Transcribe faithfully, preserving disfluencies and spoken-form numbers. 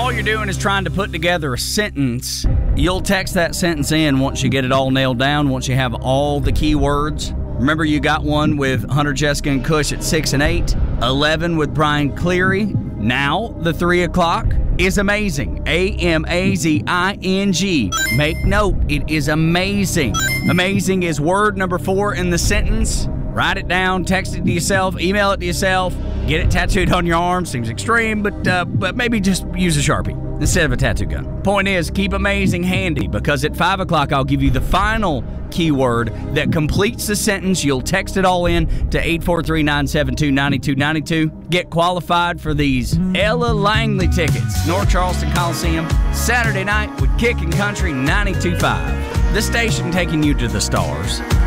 all you're doing is trying to put together a sentence. You'll text that sentence in once you get it all nailed down, once you have all the key words. Remember, you got one with Hunter, Jessica, and Kush at six and eight. eleven with Brian Cleary. Now, the three o'clock is amazing. A M A Z I N G. Make note, it is amazing. Amazing is word number four in the sentence. Write it down, text it to yourself, email it to yourself, get it tattooed on your arm. Seems extreme, but uh, but maybe just use a Sharpie instead of a tattoo gun. Point is, keep amazing handy, because at five o'clock I'll give you the final keyword that completes the sentence. You'll text it all in to eight four three, nine seven two, nine two nine two. Get qualified for these Ella Langley tickets. North Charleston Coliseum, Saturday night with Kickin' Country ninety-two point five. The station taking you to the stars.